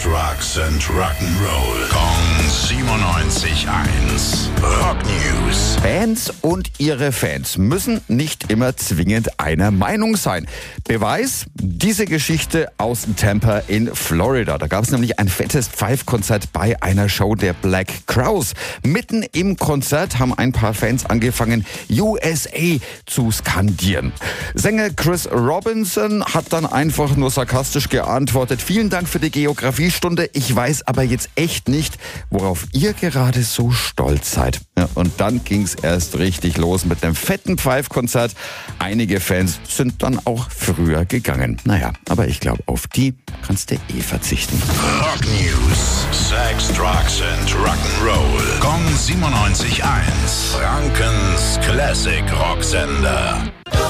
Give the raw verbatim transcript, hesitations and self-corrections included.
Drugs and Rock'n'Roll. Kong siebenundneunzig eins. Rock News. Fans und ihre Fans müssen nicht immer zwingend einer Meinung sein. Beweis, diese Geschichte aus Tampa in Florida. Da gab es nämlich ein fettes Pfeifkonzert bei einer Show der Black Crowes. Mitten im Konzert haben ein paar Fans angefangen, U S A zu skandieren. Sänger Chris Robinson hat dann einfach nur sarkastisch geantwortet: Vielen Dank für die Geografiestunde. Ich weiß aber jetzt echt nicht, worauf ihr gerade so stolz seid. Ja, und dann ging's erst richtig los mit einem fetten Pfeifkonzert. Einige Fans sind dann auch früher gegangen. Naja, aber ich glaube, auf die kannst du eh verzichten. Rock News. Sex, Drugs and Rock'n'Roll. Kong siebenundneunzig eins. Frankens Classic Rocksender.